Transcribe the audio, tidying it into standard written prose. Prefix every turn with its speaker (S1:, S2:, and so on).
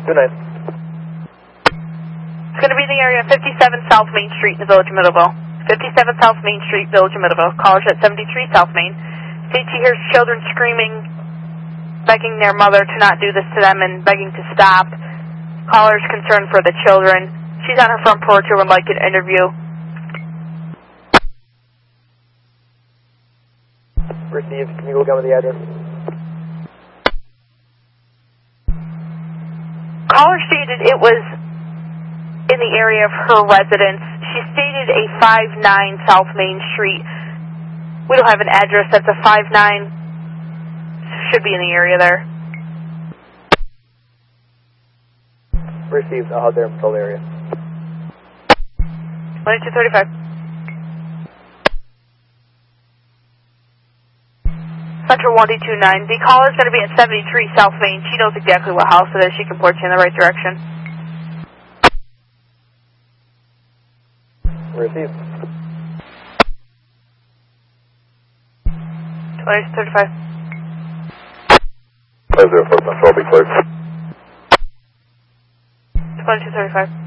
S1: Good night.
S2: It's going to be in the area of 57 South Main Street in the Village of Middleville. 57 South Main Street, Village of Middleville. Callers at 73 South Main. States she hears children screaming, begging their mother to not do this to them and begging to stop. Caller's concerned for the children. She's on her front porch and would like an interview.
S1: Received. Can you go again with the address?
S2: Caller stated it was in the area of her residence. She stated a 59 South Main Street. We don't have an address that's a 59. Should be in the area there.
S1: Received. I'll head there and patrol the area.
S2: 2235. Central 1229. The caller's going to be at 73 South Main. She knows exactly what house it is. She can point you in the right direction.
S1: Received.
S2: 2235.
S1: 504, I'll be clerk.
S2: 2235.